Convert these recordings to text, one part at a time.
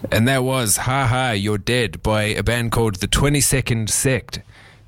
And that was Ha Ha, You're Dead by a band called the 22nd Sect.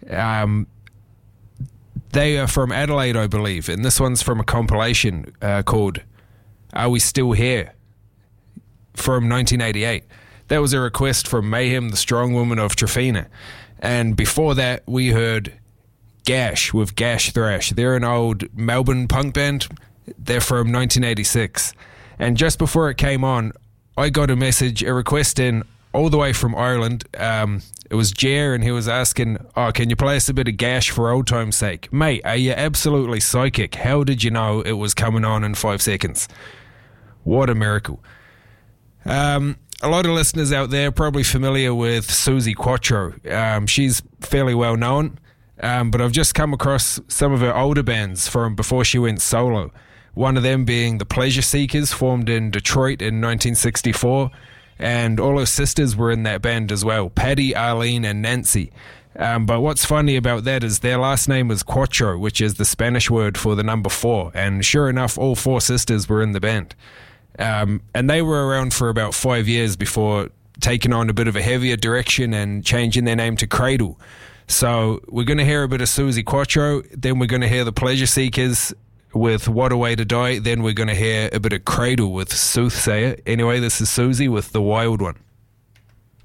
They are from Adelaide, I believe, and this one's from a compilation called Are We Still Here? From 1988. That was a request from Mayhem, the Strong Woman of Trafina. And before that, we heard Gash with Gash Thrash. They're an old Melbourne punk band. They're from 1986. And just before it came on, I got a request in all the way from Ireland. It was Jer, and he was asking, can you play us a bit of Gash for old time's sake? Mate, are you absolutely psychic? How did you know it was coming on in 5 seconds? What a miracle. A lot of listeners out there are probably familiar with Suzi Quatro. She's fairly well known, but I've just come across some of her older bands from before she went solo. One of them being the Pleasure Seekers, formed in Detroit in 1964, and all her sisters were in that band as well, Patty, Arlene, and Nancy. But what's funny about that is their last name was Quatro, which is the Spanish word for the number 4, and sure enough, all 4 sisters were in the band. And they were around for about 5 years before taking on a bit of a heavier direction and changing their name to Cradle. So we're going to hear a bit of Suzi Quatro, then we're going to hear the Pleasure Seekers with What a Way to Die, then we're going to hear a bit of Cradle with Soothsayer. Anyway, this is Suzi with The Wild One.